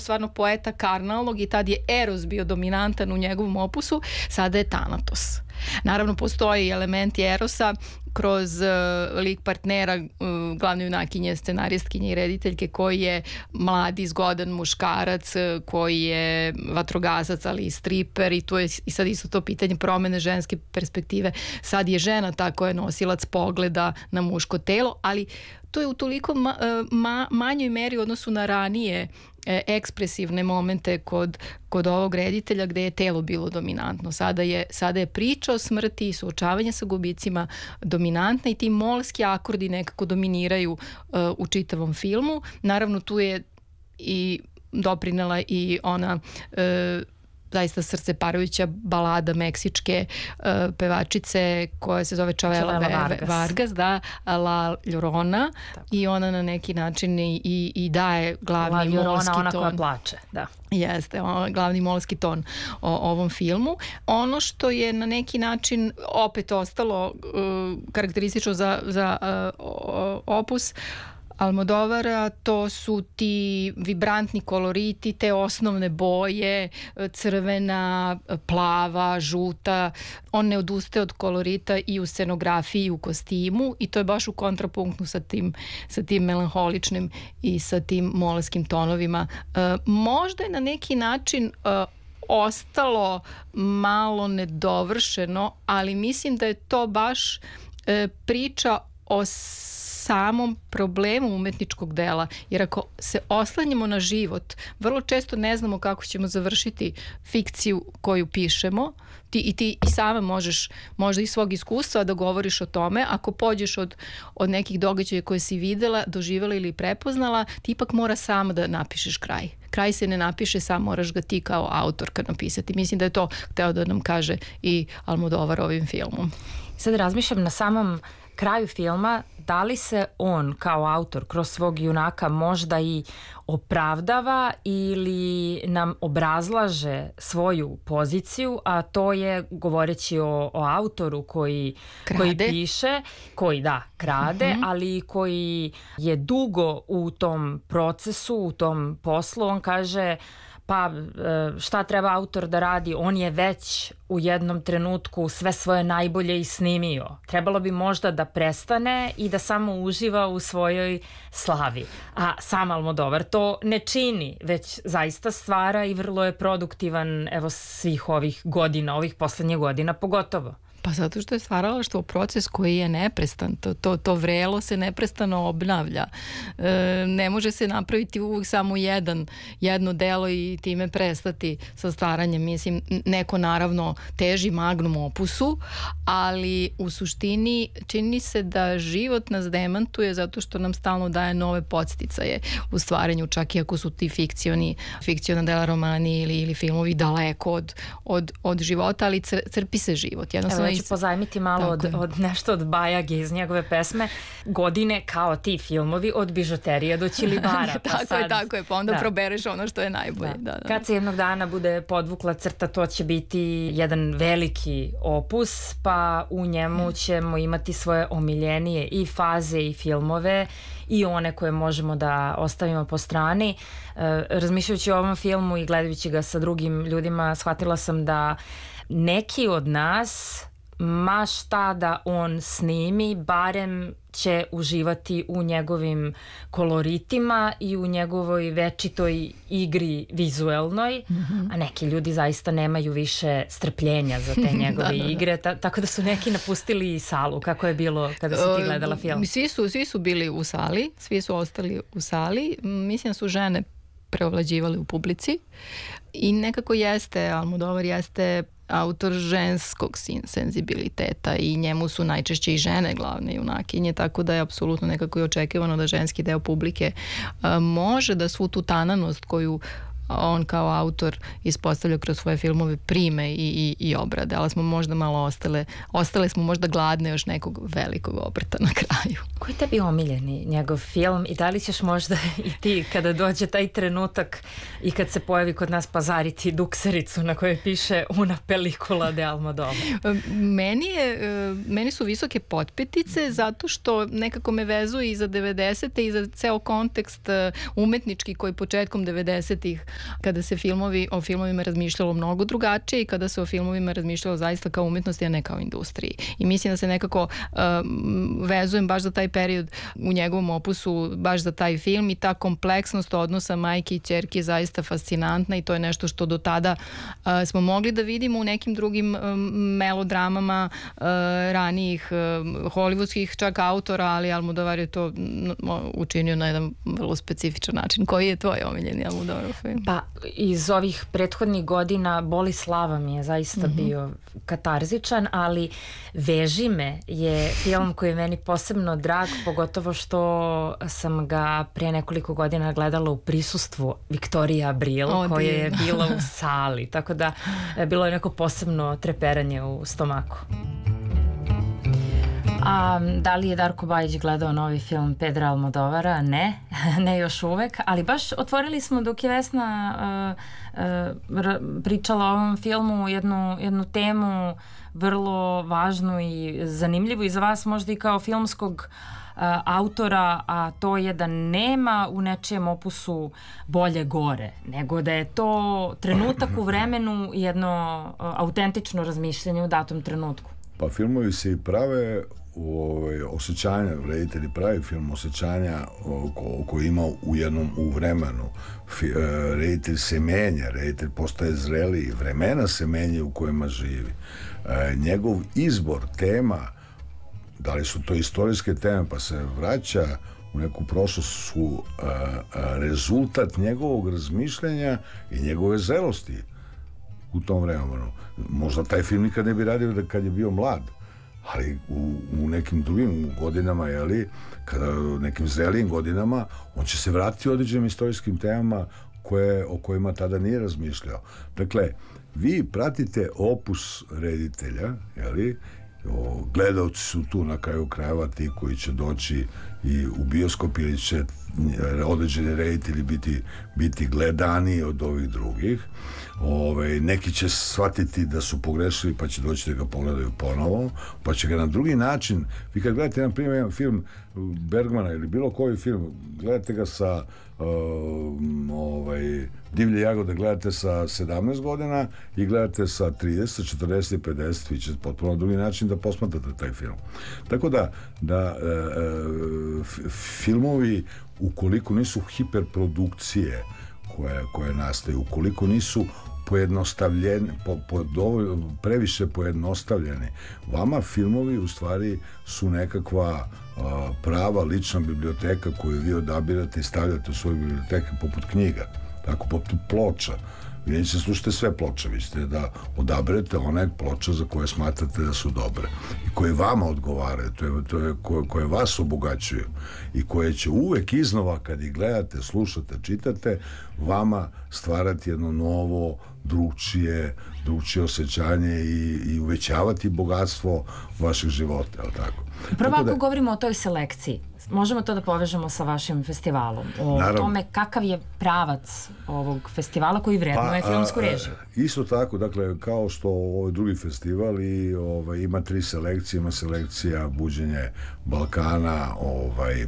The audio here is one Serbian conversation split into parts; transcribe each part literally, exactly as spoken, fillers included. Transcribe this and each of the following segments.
stvarno poeta karnalnog i tad je Eros bio dominantan u njegovom opusu, sada je Thanatos. Naravno, postoji elementi Erosa kroz uh, lik partnera uh, glavne junakinje, scenaristkinje i rediteljke, koji je mladi, zgodan muškarac, uh, koji je vatrogasac, ali i striper, i tu je i sad isto to pitanje promene ženske perspektive. Sad je žena ta koja je nosilac pogleda na muško telo, ali to je u toliko ma, ma, manjoj meri u odnosu na ranije e, ekspresivne momente kod, kod ovog reditelja gde je telo bilo dominantno. Sada je, sada je priča o smrti i suočavanje sa gubicima dominantna i ti molski akordi nekako dominiraju uh, u čitavom filmu. Naravno, tu je i doprinela i ona uh, zaista srceparujuća balada meksičke uh, pevačice koja se zove Chavela Vargas. Vargas, da, La Llorona. Tako. I ona na neki način i, i, i daje glavni La Llorona, molski ton. ona koja plače, da. Jeste, o, glavni molski ton o ovom filmu. Ono što je na neki način opet ostalo uh, karakteristično za, za uh, opus Almodovara, to su ti vibrantni koloriti, te osnovne boje, crvena, plava, žuta. On ne odustaje od kolorita i u scenografiji i u kostimu i to je baš u kontrapunktu sa tim, sa tim melanholičnim i sa tim moleskim tonovima. E, možda je na neki način e, ostalo malo nedovršeno, ali mislim da je to baš e, priča o samom problemu umetničkog dela, jer ako se oslanjamo na život, vrlo često ne znamo kako ćemo završiti fikciju koju pišemo. Ti, i ti i sama možeš možda iz svog iskustva da govoriš o tome. Ako pođeš od, od nekih događaja koje si videla, doživjela ili prepoznala, ti ipak mora sama da napišeš kraj. Kraj se ne napiše, sam moraš ga ti kao autorka napisati. Mislim da je to hteo da nam kaže i Almodovar ovim filmom. Sad razmišljam na samom kraju filma, da li se on kao autor kroz svog junaka možda i opravdava ili nam obrazlaže svoju poziciju, a to je govoreći o, o autoru koji, koji piše, koji da, krade, uh-huh. ali koji je dugo u tom procesu, u tom poslu. On kaže, pa šta treba autor da radi, on je već u jednom trenutku sve svoje najbolje i snimio. Trebalo bi možda da prestane i da samo uživa u svojoj slavi. A sam Almodovar to ne čini, već zaista stvara i vrlo je produktivan evo svih ovih godina, ovih poslednjih godina pogotovo. Pa zato što je stvaralaštvo proces koji je neprestan, to, to, to vrelo se neprestano obnavlja. E, ne može se napraviti uvijek samo jedan, jedno delo i time prestati sa stvaranjem. Mislim, neko naravno teži magnum opusu, ali u suštini čini se da život nas demantuje zato što nam stalno daje nove podsticaje u stvaranju, čak i ako su ti fikcioni, fikciona dela, romani ili, ili filmovi daleko od, od, od života, ali cr, crpi se život. Jednostavno ja ću pozajmiti malo od, od nešto od Bajage iz njegove pesme. Godine kao ti filmovi od bižuterije do Ćilibara. Pa tako sad, je, tako je, pa onda da. probereš ono što je najbolje. Da. Da, da. Kad se jednog dana bude podvukla crta, to će biti jedan veliki opus, pa u njemu ćemo imati svoje omiljenije i faze i filmove i one koje možemo da ostavimo po strani. E, razmišljajući o ovom filmu i gledajući ga sa drugim ljudima, shvatila sam da neki od nas, ma šta da on snimi, barem će uživati u njegovim koloritima i u njegovoj večitoj igri vizuelnoj, mm-hmm. a neki ljudi zaista nemaju više strpljenja za te njegove da, da, da. igre, ta, tako da su neki napustili salu. Kako je bilo kada si ti gledala film? Svi su, svi su bili u sali, svi su ostali u sali. Mislim su žene preovlađivali u publici i nekako jeste, Almodovar jeste autor ženskog senzibiliteta i njemu su najčešće i žene glavne junakinje, tako da je apsolutno nekako i očekivano da ženski deo publike a, može da svu tu tananost koju on kao autor ispostavlja kroz svoje filmove prime i, i, i obrade, ali smo možda malo ostale, ostale smo možda gladne još nekog velikog obrta na kraju. Koji je tebi omiljeni njegov film i da li ćeš možda i ti kada dođe taj trenutak i kad se pojavi kod nas pazariti duksericu na kojoj piše Una pelikula de Almodovar? Meni, je, meni su visoke potpetice zato što nekako me vezuju i za devedesete i za ceo kontekst umetnički koji početkom devedesetih kada se filmovi, o filmovima razmišljalo mnogo drugačije i kada se o filmovima razmišljalo zaista kao umetnosti, a ne kao industriji. I mislim da se nekako uh, vezujem baš za taj period u njegovom opusu, baš za taj film i ta kompleksnost odnosa majke i ćerke je zaista fascinantna i to je nešto što do tada uh, smo mogli da vidimo u nekim drugim um, melodramama uh, ranijih uh, hollywoodskih čak autora, ali Almodovar je to učinio na jedan vrlo specifičan način. Koji je tvoj omiljeni Almodovarov film? Pa iz ovih prethodnih godina Boli slava mi je zaista mm-hmm. bio katarzičan, ali Veži me je film koji je meni posebno drag, pogotovo što sam ga pre nekoliko godina gledala u prisustvu Viktorije Abril, oh, koja je bila u sali, tako da bilo je neko posebno treperanje u stomaku. A da li je Darko Bajić gledao novi film Pedra Almodovara? Ne, ne još uvek, ali baš otvorili smo dok je Vesna uh, uh, pričala o ovom filmu jednu, jednu temu vrlo važnu i zanimljivu i za vas možda i kao filmskog uh, autora, a to je da nema u nečijem opusu bolje gore, nego da je to trenutak u vremenu i jedno uh, autentično razmišljanje u datom trenutku. Pa filmovi se i prave Ovaj, osjećanja, reditelji pravi film osjećanja koji ima u jednom u vremenu. Fi, reditelj se menja, reditelj postaje zreliji, vremena se menja u kojima živi. E, njegov izbor tema, da li su to istorijske teme pa se vraća u neku prošlost, su a, a, rezultat njegovog razmišljanja i njegove zrelosti u tom vremenu. Možda taj film nikad ne bi radio da kad je bio mlad, ali u, u nekim drugim godinama, jeli, kada u nekim zrelijim godinama, on će se vratiti određenim istorijskim temama koje, o kojima tada nije razmišljao. Dakle, vi pratite opus reditelja, jeli, o, gledalci su tu na kraju krajeva ti koji će doći i u bioskop ili će određeni reditelji biti, biti gledani od ovih drugih. Ove, neki će shvatiti da su pogrešili pa će doći da ga pogledaju ponovo, pa će ga na drugi način. Vi kad gledate na primjer jedan film Bergmana ili bilo koji film, gledate ga sa uh, ovaj, Divlje jagode, gledate sa sedamnaest godina i gledate sa trideset, četrdeset i pedeset, vi ćete potpuno drugi način da posmatrate taj film. Tako da, da uh, filmovi, ukoliko nisu hiperprodukcije koje, koje nastaju, ukoliko nisu pojednostavljeni, po, po, dovolj, previše pojednostavljeni, vama filmovi u stvari su nekakva a, prava lična biblioteka koju vi odabirate i stavljate u svoju biblioteku poput knjiga, tako poput ploča. Vi nećete slušati sve ploče, vi ćete da odaberete one ploče za koje smatrate da su dobre i koje vama odgovaraju, to je, to je koje, koje vas obogaćuju i koje će uvek iznova kad ih gledate, slušate, čitate, vama stvarati jedno novo, drugčije, drugčije osjećanje i, i uvećavati bogatstvo vašeg života, je li tako? Prvo ako da, govorimo o toj selekciji, možemo to da povežemo sa vašim festivalom, o naravno, tome kakav je pravac ovog festivala koji vrednuje pa, filmsku režiju. Isto tako, dakle, kao što ovaj drugi festival i ovaj, ima tri selekcije, ima selekcija Buđenje Balkana, ovaj,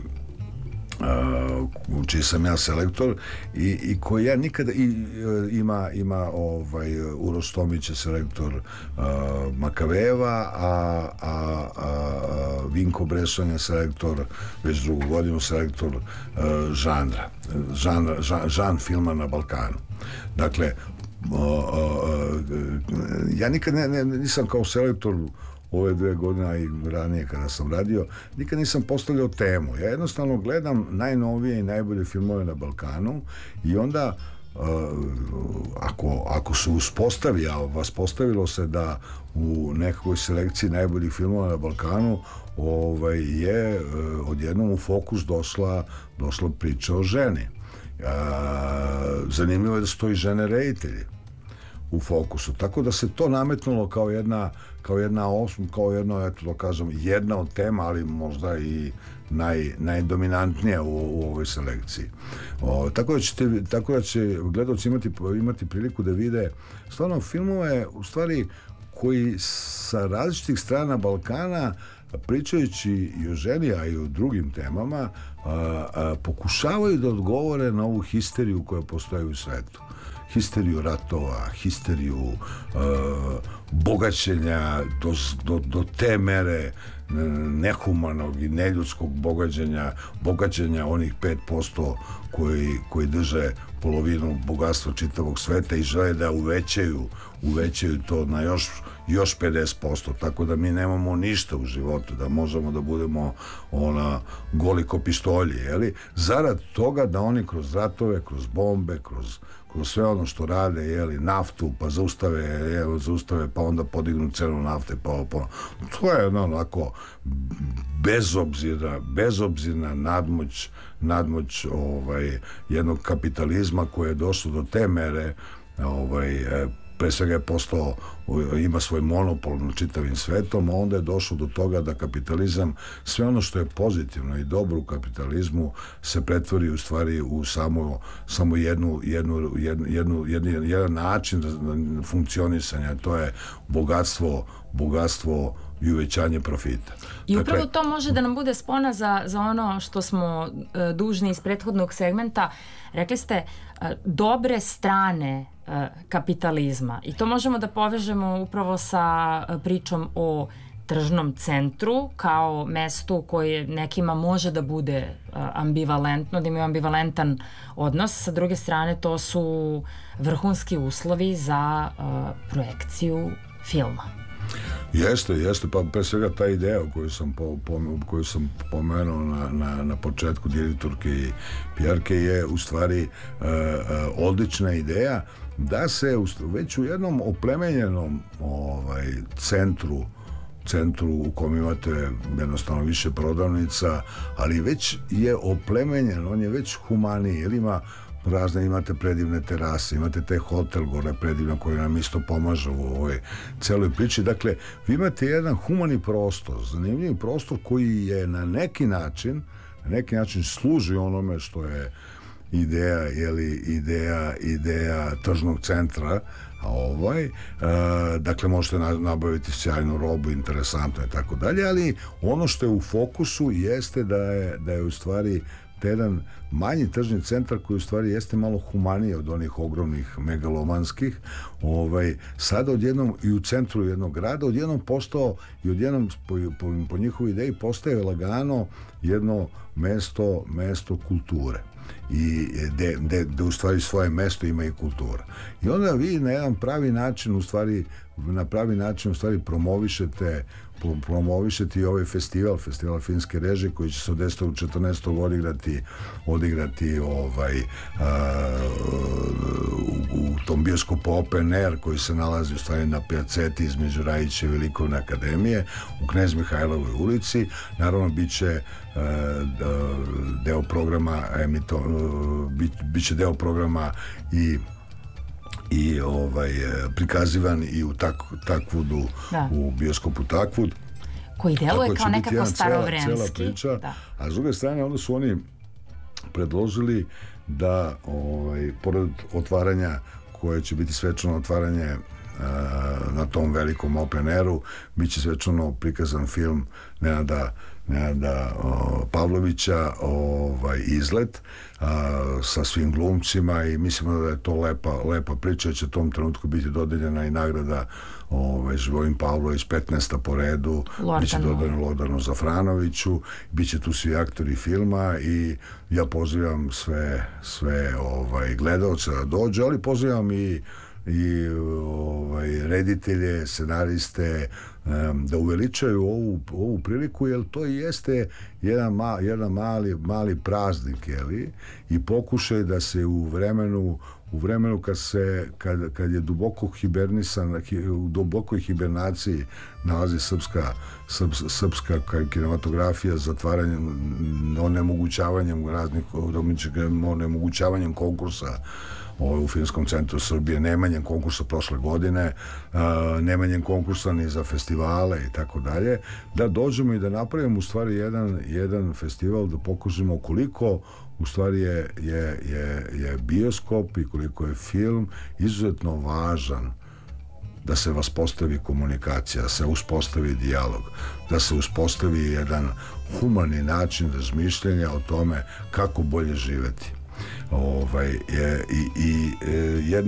Uh, čiji sam ja selektor i, i koji ja nikada i, uh, ima, ima ovaj, Uroš Tomić je selektor uh, Makaveva, a, a, a Vinko Bresson je selektor već drugu godinu selektor uh, žanra žanra, žan, žan filma na Balkanu. Dakle, uh, uh, ja nikad ne, ne, nisam kao selektor ove dve godine i ranije kada sam radio, nikad nisam postavljao temu. Ja jednostavno gledam najnovije i najbolje filmove na Balkanu i onda uh, ako, ako se uspostavi, a vas postavilo se da u nekakvoj selekciji najboljih filmova na Balkanu ovaj, je uh, odjednom u fokus došla, došla priča o ženi. Uh, zanimljivo je da stoji žene reditelji u fokusu. Tako da se to nametnulo kao jedna kao jedna osm, kao jedno, eto da kažem, jedna od tema, ali možda i naj, najdominantnija u, u ovoj selekciji. O, tako da ćete, tako da će gledalci imati, imati priliku da vide stvarno filmove, u stvari, koji sa različitih strana Balkana pričajući i o ženi, a i o drugim temama, a, a, pokušavaju da odgovore na ovu histeriju koja postoji u svetu. Histeriju ratova, histeriju uh, bogaćenja do, do, do te mere nehumanog i neljudskog bogaćenja, bogaćenja onih pet posto koji, koji drže polovinu bogatstva čitavog sveta i žele da uvećaju, uvećaju to na još, još pedeset posto, tako da mi nemamo ništa u životu, da možemo da budemo ona goli ko pištolji, jeli? Zarad toga da oni kroz ratove, kroz bombe, kroz kroz sve ono što rade, jeli, naftu, pa zaustave, jeli, zaustave, pa onda podignu cenu nafte, pa, pa to je ono, onako bezobzirna, bezobzirna nadmoć, nadmoć ovaj, jednog kapitalizma koje je došlo do te mere, ovaj, pre svega je postao, ima svoj monopol na čitavim svetom, a onda je došlo do toga da kapitalizam, sve ono što je pozitivno i dobro u kapitalizmu se pretvori u stvari u samo, samo jednu, jednu, jednu, jednu, jednu, jedan način funkcionisanja, to je bogatstvo, bogatstvo i uvećanje profita. I upravo dakle, to može da nam bude spona za, za ono što smo uh, dužni iz prethodnog segmenta. Rekli ste uh, dobre strane uh, kapitalizma i to možemo da povežemo upravo sa uh, pričom o tržnom centru kao mestu koje nekima može da bude uh, ambivalentno, da imaju ambivalentan odnos. Sa druge strane, to su vrhunski uslovi za uh, projekciju filma. Jeste, jeste, pa pre svega ta ideja koju sam, po, po, koju sam pomenuo na, na, na početku direktorke i pijarke je u stvari uh, uh, odlična ideja da se u, već u jednom oplemenjenom ovaj, centru centru u kom imate jednostavno više prodavnica, ali već je oplemenjen, on je već humaniji, jer ima razne, imate predivne terase, imate taj hotel gore predivno koji nam isto pomaže u ovoj celoj priči. Dakle, vi imate jedan humani prostor, zanimljiv prostor koji je na neki način, na neki način služi onome što je ideja, jeli, ideja, ideja tržnog centra, a ovaj, e, dakle možete nabaviti sjajnu robu, interesantno i tako dalje, ali ono što je u fokusu jeste da je, da je u stvari jedan manji tržni centar koji u stvari jeste malo humaniji od onih ogromnih megalomanskih, ovaj, sada odjednom i u centru jednog grada odjednom postao i odjednom po, po, po njihovoj ideji postaje lagano jedno mesto, mesto kulture i de, de, de u stvari svoje mesto ima i kultura. I onda vi na jedan pravi način u stvari na pravi način u stvari promovišete promovišete i ovaj festival, festival filmske režije koji će se od deseti u četrnaestog odigrati odigrati ovaj a, u, u tom bioskopu Open Air koji se nalazi u stvari na Pijaceti između Rajićeve i Likovne akademije u Knez Mihajlovoj ulici. Naravno biće a, deo programa emito, bit, biće deo programa i i ovaj prikazivan i u tak, Takvudu, da. U bioskopu Takvud. Koji deluje kao nekako starovrenski. Cela priča, da. A s druge strane onda su oni predložili da ovaj, pored otvaranja koje će biti svečano otvaranje a, na tom velikom open airu, bit će svečano prikazan film Nenada Nenada o, Pavlovića ovaj, Izlet a, sa svim glumcima i mislimo da je to lepa, lepa priča, da će u tom trenutku biti dodeljena i nagrada ovaj, Živojin Pavlović petnaesta po redu, biće dodeljeno Lordanu Zafranoviću, biće tu svi aktori filma i ja pozivam sve, sve ovaj, gledalce da dođu, ali pozivam i i ovaj, reditelje, scenariste um, da uveličaju ovu, ovu priliku, jer to jeste jedan, ma, jedan mali, mali praznik, jeli? I pokušaj da se u vremenu u vremenu kad se kad, kad je duboko hibernisan u dubokoj hibernaciji nalazi srpska srp, srpska kinematografija zatvaranjem, onemogućavanjem raznih onemogućavanjem konkursa u Filmskom centru Srbije, nemanjem konkursa prošle godine, nemanjem konkursa ni za festivale i tako dalje, da dođemo i da napravimo u stvari jedan, jedan festival, da pokažemo koliko u stvari je, je, je, je bioskop i koliko je film izuzetno važan da se uspostavi komunikacija, da se uspostavi dijalog, da se uspostavi jedan humani način razmišljanja o tome kako bolje živeti. Ovaj, je, i, i jedna